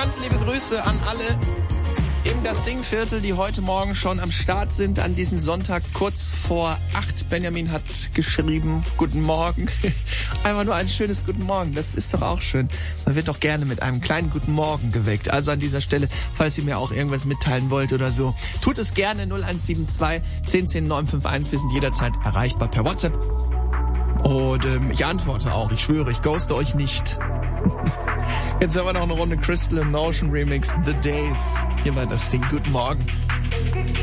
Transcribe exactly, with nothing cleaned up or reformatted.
Ganz liebe Grüße an alle im Das Ding-Viertel, die heute Morgen schon am Start sind, an diesem Sonntag kurz vor acht. Benjamin hat geschrieben, guten Morgen. Einfach nur ein schönes Guten Morgen, das ist doch auch schön. Man wird doch gerne mit einem kleinen Guten Morgen geweckt. Also an dieser Stelle, falls ihr mir auch irgendwas mitteilen wollt oder so, tut es gerne. null eins sieben zwei, zehn zehn, neun fünf eins. Wir sind jederzeit erreichbar per WhatsApp. Und ähm, ich antworte auch, ich schwöre, ich ghoste euch nicht. Jetzt haben wir noch eine Runde Crystal Emotion Remix, The Days. Hier war das Ding. Guten Morgen.